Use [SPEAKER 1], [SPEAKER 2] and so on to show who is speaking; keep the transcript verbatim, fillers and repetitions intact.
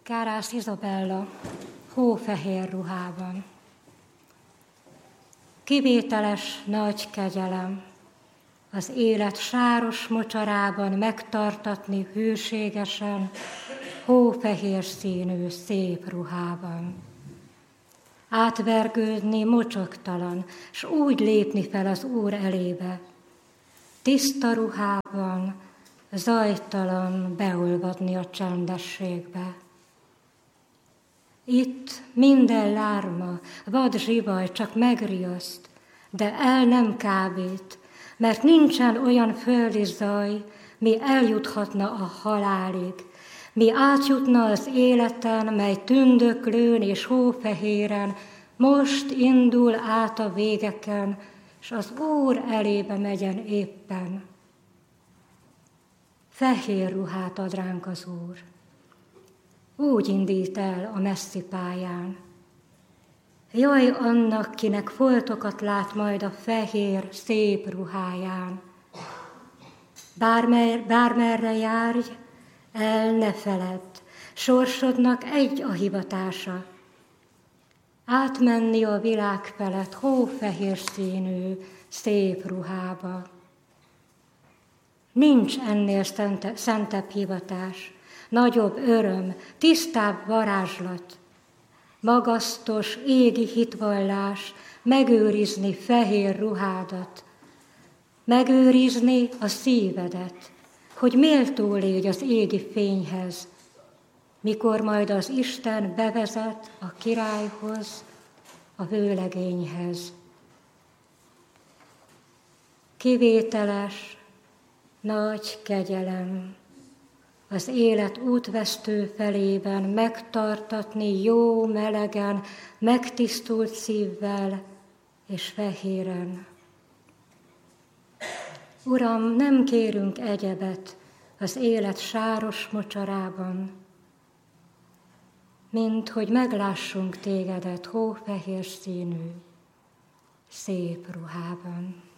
[SPEAKER 1] Kárász Izabella, hófehér ruhában. Kivételes nagy kegyelem, az élet sáros mocsarában megtartatni hűségesen, hófehér színű szép ruhában. Átvergődni mocsoktalan, s úgy lépni fel az Úr elébe, tiszta ruhában, zajtalan beolvadni a csendességbe. Itt minden lárma, vad zsivaj csak megriaszt, de el nem kábít, mert nincsen olyan földi zaj, mi eljuthatna a halálig, mi átjutna az életen, mely tündöklőn és hófehéren most indul át a végeken, s az Úr elébe megyen éppen. Fehér ruhát ad ránk az Úr. Úgy indít el a messzi pályán. Jaj annak, kinek foltokat lát majd a fehér, szép ruháján. Bármer, bármerre járj, el ne feledd, sorsodnak egy a hivatása. Átmenni a világ felett hófehér színű, szép ruhába. Nincs ennél szente, szentebb hivatás, nagyobb öröm, tisztább varázslat, magasztos, égi hitvallás, megőrizni fehér ruhádat, megőrizni a szívedet, hogy méltó légy az égi fényhez, mikor majd az Isten bevezet a királyhoz, a vőlegényhez. Kivételes, nagy kegyelem, az élet útvesztő felében megtartatni jó melegen, megtisztult szívvel és fehéren. Uram, nem kérünk egyebet az élet sáros mocsarában, mint hogy meglássunk tégedet hófehér színű, szép ruhában.